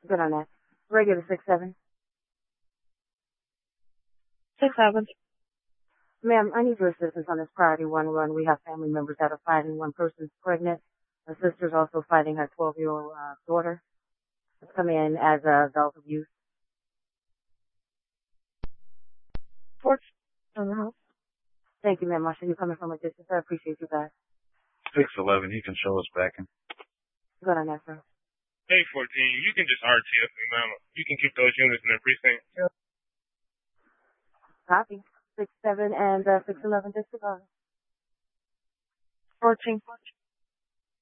Good on that. Regular 6-7. 6-7. Ma'am, I need your assistance on this priority one run. We have family members that are fighting. One person's pregnant. Her sister's also fighting her 12-year-old daughter. It's coming in as a adult abuse. Porch. On the house. Thank you, ma'am. Marsha, you're coming from a distance. I appreciate you guys. 611, you can show us backing. Good on that, sir. Hey, 14, you can just RTF me, ma'am. You can keep those units in the precinct. Copy. 6-7 and 6-11 disregard. 14.